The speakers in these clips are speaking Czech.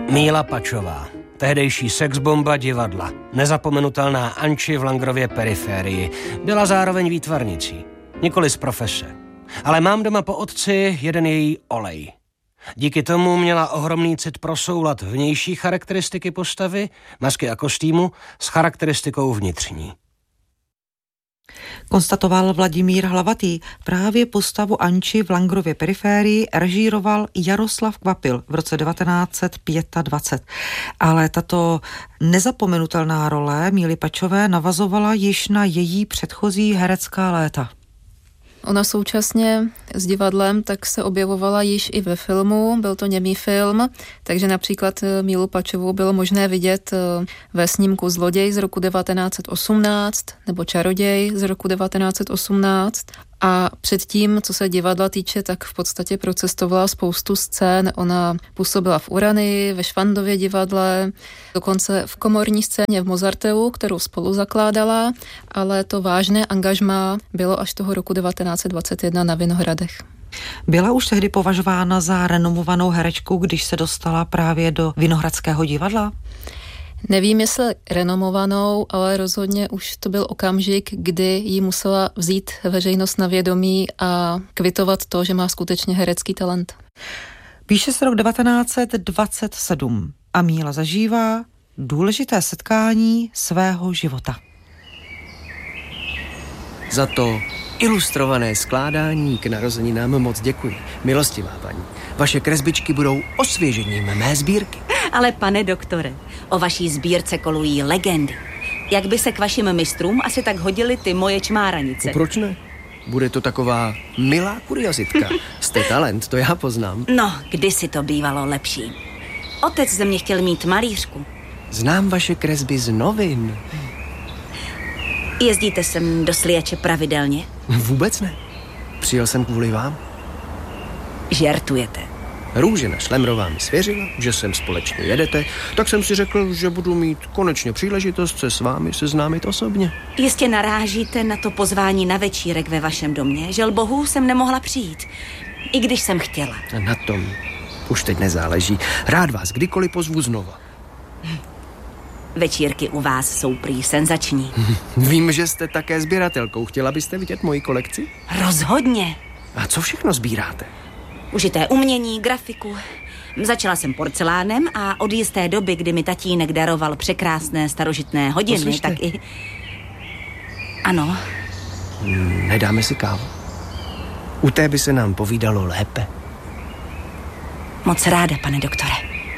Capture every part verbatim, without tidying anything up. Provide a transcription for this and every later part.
Míla Pačová, tehdejší sexbomba divadla, nezapomenutelná Anči v Langrově Periférii, byla zároveň výtvarnicí, nikoli z profese. Ale mám doma po otci jeden její olej. Díky tomu měla ohromný cit pro soulad vnější charakteristiky postavy, masky a kostýmu s charakteristikou vnitřní. Konstatoval Vladimír Hlavatý. Právě postavu Anči v Langrově Periférii režíroval Jaroslav Kvapil v roce devatenáct set dvacet pět. Ale tato nezapomenutelná role Míly Pačové navazovala již na její předchozí herecká léta. Ona současně s divadlem tak se objevovala již i ve filmu, byl to němý film, takže například Mílu Pačovou bylo možné vidět ve snímku Zloděj z roku devatenáct set osmnáct nebo Čaroděj z roku devatenáct set osmnáct. A předtím, co se divadla týče, tak v podstatě procestovala spoustu scén. Ona působila v Uranii, ve Švandově divadle, dokonce v komorní scéně v Mozarteu, kterou spolu zakládala, ale to vážné angažmá bylo až toho roku devatenáct set dvacet jedna na Vinohradech. Byla už tehdy považována za renomovanou herečku, když se dostala právě do Vinohradského divadla? Nevím, jestli renomovanou, ale rozhodně už to byl okamžik, kdy jí musela vzít veřejnost na vědomí a kvitovat to, že má skutečně herecký talent. Píše se rok devatenáct set dvacet sedm a Míla zažívá důležité setkání svého života. Za to ilustrované skládání k narozeninám moc děkuji. Milostivá paní, vaše kresbičky budou osvěžením mé sbírky. Ale pane doktore, o vaší sbírce kolují legendy. Jak by se k vašim mistrům asi tak hodily ty moje čmáranice. Proč ne? Bude to taková milá kuriozitka. Jste talent, to já poznám. No, kdysi to bývalo lepší. Otec ze mě chtěl mít malířku. Znám vaše kresby z novin. Jezdíte sem do Sliače pravidelně? Vůbec ne. Přijel jsem kvůli vám. Žertujete. Růžena Šlemrová mi svěřila, že sem společně jedete, tak jsem si řekl, že budu mít konečně příležitost se s vámi seznámit osobně. Jistě narážíte na to pozvání na večírek ve vašem domě. Žel bohu jsem nemohla přijít, i když jsem chtěla. A na tom už teď nezáleží. Rád vás kdykoliv pozvu znova. Večírky u vás jsou prý senzační. Vím, že jste také sběratelkou. Chtěla byste vidět moji kolekci? Rozhodně. A co všechno sbíráte? Užité umění, grafiku. Začala jsem porcelánem a od jisté doby, kdy mi tatínek daroval překrásné starožitné hodiny, Poslyšte. tak i... Ano. Nedáme si kávu? U té by se nám povídalo lépe. Moc ráda, pane doktore.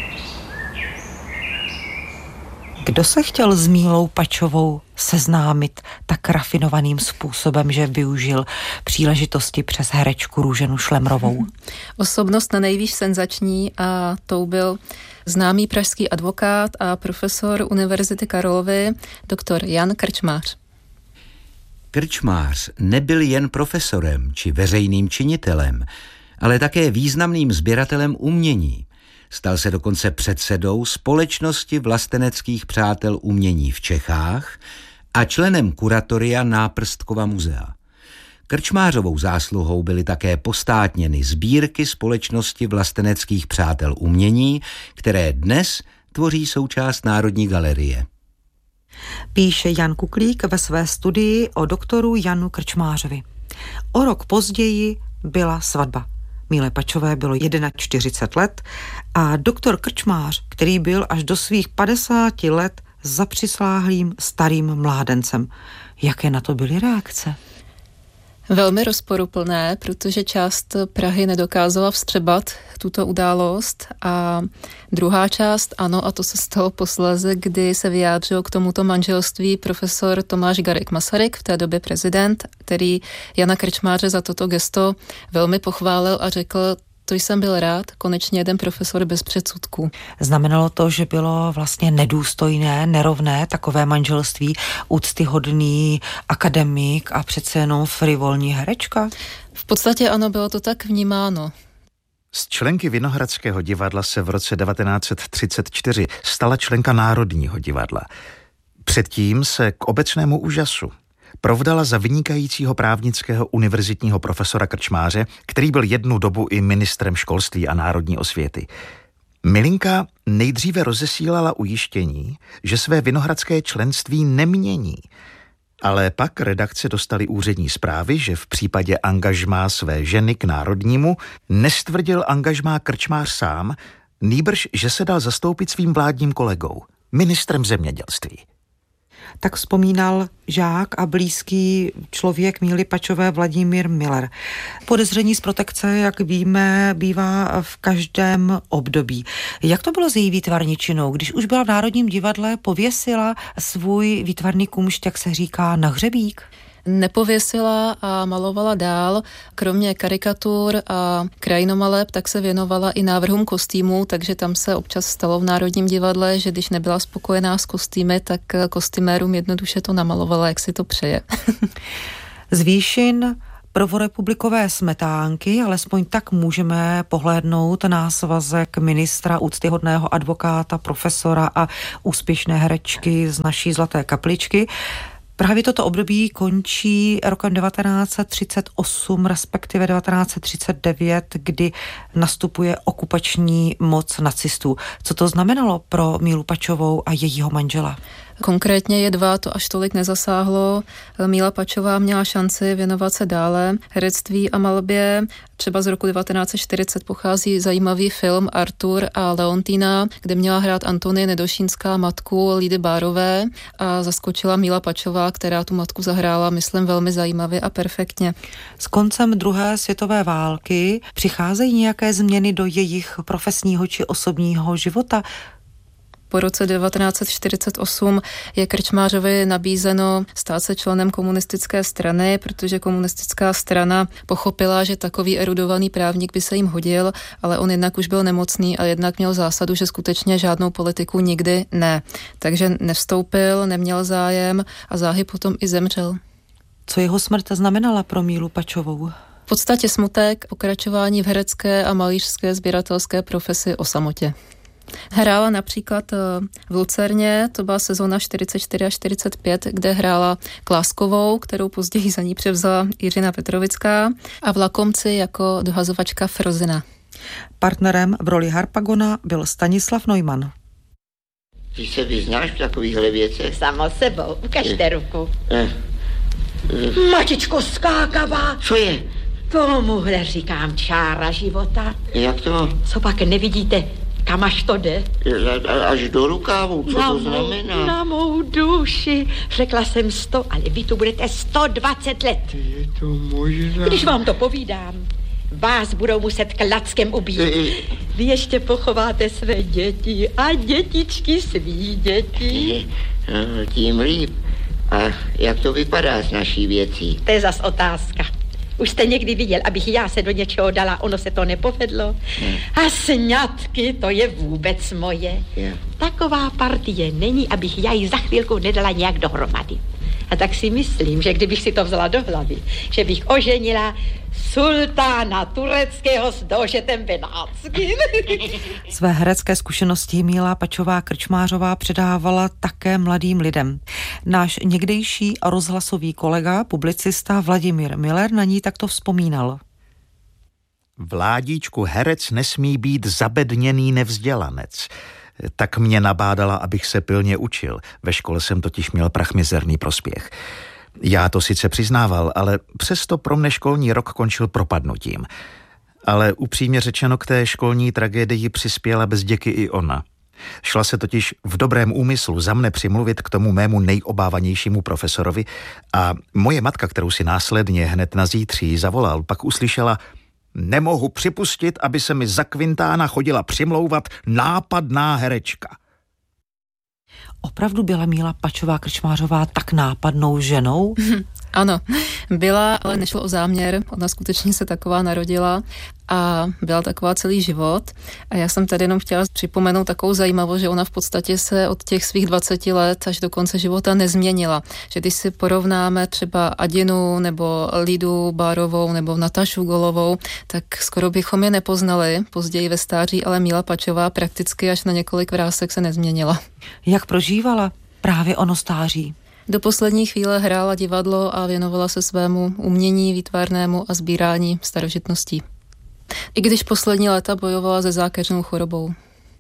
Kdo se chtěl s Mílou Pačovou seznámit tak rafinovaným způsobem, že využil příležitosti přes herečku Růženu Šlemrovou? Osobnost na nejvýš senzační a tou byl známý pražský advokát a profesor Univerzity Karlovy, doktor Jan Krčmář. Krčmář nebyl jen profesorem či veřejným činitelem, ale také významným sběratelem umění. Stal se dokonce předsedou Společnosti vlasteneckých přátel umění v Čechách a členem kuratoria Náprstkova muzea. Krčmářovou zásluhou byly také postátněny sbírky Společnosti vlasteneckých přátel umění, které dnes tvoří součást Národní galerie. Píše Jan Kuklík ve své studii o doktoru Janu Krčmářovi. O rok později byla svatba. Míle Pačové bylo čtyřicet jedna let a doktor Krčmář, který byl až do svých padesáti let zapřisláhlým starým mládencem. Jaké na to byly reakce? Velmi rozporuplné, protože část Prahy nedokázala vstřebat tuto událost a druhá část ano, a to se stalo posléze, kdy se vyjádřil k tomuto manželství profesor Tomáš Garrigue Masaryk, v té době prezident, který Jana Krčmáře za toto gesto velmi pochválil a řekl: to jsem byl rád, konečně jeden profesor bez předsudků. Znamenalo to, že bylo vlastně nedůstojné, nerovné takové manželství, úctyhodný akademik a přece jenom frivolní herečka? V podstatě ano, bylo to tak vnímáno. Z členky Vinohradského divadla se v roce devatenáct set třicet čtyři stala členka Národního divadla. Předtím se k obecnému úžasu provdala za vynikajícího právnického univerzitního profesora Krčmáře, který byl jednu dobu i ministrem školství a národní osvěty. Milinka nejdříve rozesílala ujištění, že své vinohradské členství nemění, ale pak redakce dostali úřední zprávy, že v případě angažmá své ženy k Národnímu nestvrdil angažmá Krčmář sám, nýbrž, že se dal zastoupit svým vládním kolegou, ministrem zemědělství. Tak vzpomínal žák a blízký člověk Míly Pačové Vladimír Miller. Podezření z protekce, jak víme, bývá v každém období. Jak to bylo s její výtvarničinou? Když už byla v Národním divadle, pověsila svůj výtvarný kumšt, jak se říká, na hřebík? Nepověsila a malovala dál. Kromě karikatur a krajinomaleb, tak se věnovala i návrhům kostýmů, takže tam se občas stalo v Národním divadle, že když nebyla spokojená s kostýmy, tak kostymérům jednoduše to namalovala, jak si to přeje. Z výšin prvorepublikové smetánky, alespoň tak můžeme pohlédnout na svazek ministra, úctyhodného advokáta, profesora a úspěšné herečky z naší Zlaté kapličky. Právě toto období končí rokem devatenáct set třicet osm, respektive devatenáct set třicet devět, kdy nastupuje okupační moc nacistů. Co to znamenalo pro Mílu Pačovou a jejího manžela? Konkrétně je dva, to až tolik nezasáhlo. Míla Pačová měla šanci věnovat se dále herectví a malbě. Třeba z roku devatenáct set čtyřicet pochází zajímavý film Artur a Leontína, kde měla hrát Antonie Nedošínská matku Lídy Bárové a zaskočila Míla Pačová, která tu matku zahrála, myslím, velmi zajímavě a perfektně. S koncem druhé světové války přicházejí nějaké změny do jejich profesního či osobního života? Po roce devatenáct set čtyřicet osm je Krčmářovi nabízeno stát se členem komunistické strany, protože komunistická strana pochopila, že takový erudovaný právník by se jim hodil, ale on jednak už byl nemocný a jednak měl zásadu, že skutečně žádnou politiku nikdy ne. Takže nevstoupil, neměl zájem a záhy potom i zemřel. Co jeho smrt znamenala pro Mílu Pačovou? V podstatě smutek, pokračování v herecké a malířské sběratelské profesi o samotě. Hrála například v Lucerně, to byla sezóna čtyřicet čtyři a čtyřicet pět, kde hrála Kláskovou, kterou později za ní převzala Jiřina Petrovická, a v Lakomci jako dohazovačka Frozina. Partnerem v roli Harpagona byl Stanislav Neumann. Ty se vyznáš v takovýchhle věcech? Samo sebou, ukažte ruku. Eh, eh. Matičko skákavá. Co je? Tomuhle říkám čára života. Jak to? Co pak nevidíte? Kam až to jde? Až do rukávu, co na to mou, znamená? Na mou duši. Řekla jsem sto, ale vy tu budete sto dvacet let. Je to možná. Když vám to povídám, vás budou muset klackem ubít. Vy ještě pochováte své děti a dětičky svý děti. No, tím líp. A jak to vypadá s naší věcí? To je zas otázka. Už jste někdy viděl, abych já se do něčeho dala, ono se to nepovedlo. Hmm. A sňatky, to je vůbec moje. Yeah. Taková partie není, abych já ji za chvílku nedala nějak dohromady. A tak si myslím, že kdybych si to vzala do hlavy, že bych oženila sultána tureckého s dožetem benátským. Své herecké zkušenosti Míla Pačová Krčmářová předávala také mladým lidem. Náš někdejší rozhlasový kolega, publicista Vladimír Miller na ní takto vzpomínal. Vládíčku, herec nesmí být zabedněný nevzdělanec. Tak mě nabádala, abych se pilně učil. Ve škole jsem totiž měl prachmizerný prospěch. Já to sice přiznával, ale přesto pro mne školní rok končil propadnutím. Ale upřímně řečeno, k té školní tragédii přispěla bez děky i ona. Šla se totiž v dobrém úmyslu za mne přimluvit k tomu mému nejobávanějšímu profesorovi a moje matka, kterou si následně hned na zítří zavolal, pak uslyšela: nemohu připustit, aby se mi za Quintána chodila přimlouvat nápadná herečka. Opravdu byla Míla Pačová Krčmářová tak nápadnou ženou? Ano, byla, ale nešlo o záměr. Ona skutečně se taková narodila a byla taková celý život. A já jsem tady jenom chtěla připomenout takovou zajímavost, že ona v podstatě se od těch svých dvaceti let až do konce života nezměnila. Že když si porovnáme třeba Adinu nebo Lidu Bárovou nebo Natašu Golovou, tak skoro bychom je nepoznali později ve stáří, ale Míla Pačová prakticky až na několik vrásek se nezměnila. Jak prožívala právě ono stáří? Do poslední chvíle hrála divadlo a věnovala se svému umění výtvarnému a sbírání starožitností. I když poslední léta bojovala se zákeřnou chorobou.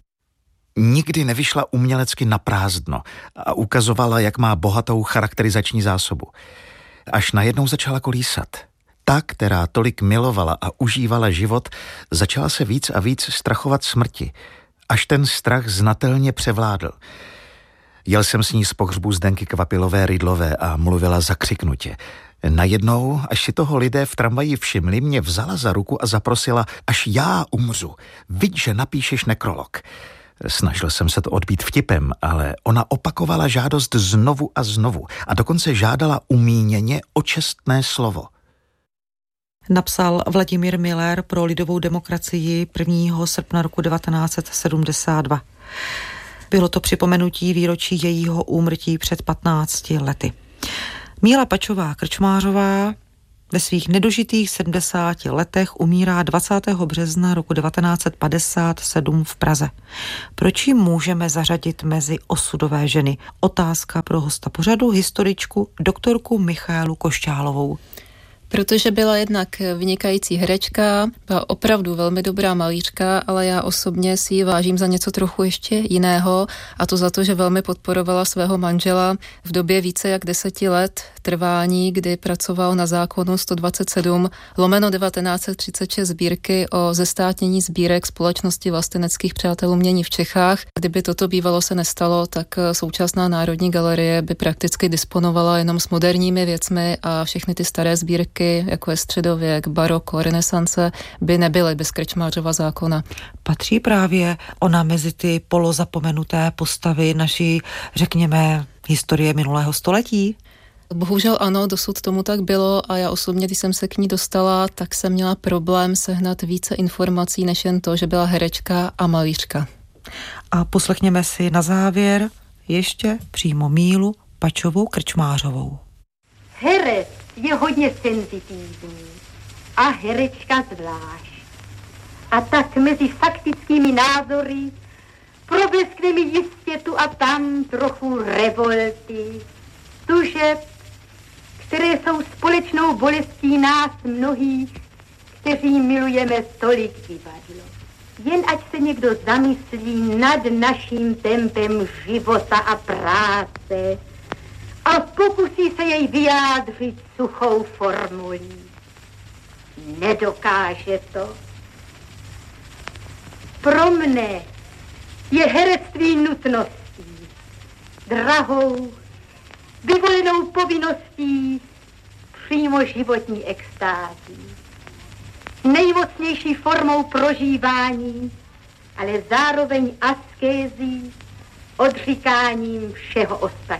Nikdy nevyšla umělecky na prázdno a ukazovala, jak má bohatou charakterizační zásobu. Až najednou začala kolísat. Ta, která tolik milovala a užívala život, začala se víc a víc strachovat smrti, až ten strach znatelně převládl. Jel jsem s ní z pohřbu Zdenky Kvapilové-Rydlové a mluvila zakřiknutě. Najednou, až si toho lidé v tramvaji všimli, mě vzala za ruku a zaprosila, až já umřu, viď, že napíšeš nekrolog. Snažil jsem se to odbít vtipem, ale ona opakovala žádost znovu a znovu a dokonce žádala umíněně o čestné slovo. Napsal Vladimír Miller pro Lidovou demokracii prvního srpna roku devatenáct set sedmdesát dva. Bylo to připomenutí výročí jejího úmrtí před patnácti lety. Míla Pačová-Krčmářová ve svých nedožitých sedmdesáti letech umírá dvacátého března roku devatenáct set padesát sedm v Praze. Proč ji můžeme zařadit mezi osudové ženy? Otázka pro hosta pořadu, historičku, doktorku Michaelu Košťálovou. Protože byla jednak vynikající herečka, byla opravdu velmi dobrá malířka, ale já osobně si ji vážím za něco trochu ještě jiného, a to za to, že velmi podporovala svého manžela v době více jak deseti let trvání, kdy pracoval na zákonu sto dvacet sedm lomeno devatenáct set třicet šest sbírky o zestátnění sbírek Společnosti vlasteneckých přátel umění v Čechách. Kdyby toto bývalo se nestalo, tak současná Národní galerie by prakticky disponovala jenom s moderními věcmi a všechny ty staré sbírky, jako je středověk, baroko, renesance, by nebyly bez Krčmářova zákona. Patří právě ona mezi ty polozapomenuté postavy naší, řekněme, historie minulého století? Bohužel ano, dosud tomu tak bylo a já osobně, když jsem se k ní dostala, tak jsem měla problém sehnat více informací, než jen to, že byla herečka a malířka. A poslechněme si na závěr ještě přímo Mílu Pačovou-Krčmářovou. Herec je hodně senzitivní a herečka zvlášť. A tak mezi faktickými názory probleskne mi jistě tu a tam trochu revolty, tužeb, které jsou společnou bolestí nás mnohých, kteří milujeme tolik divadlo. Jen ať se někdo zamyslí nad naším tempem života a práce a pokusí se jej vyjádřit suchou formulí. Nedokáže to. Pro mne je herectví nutností, drahou, vyvolenou povinností, přímo životní extází. Nejmocnější formou prožívání, ale zároveň askézí, odříkáním všeho ostatního.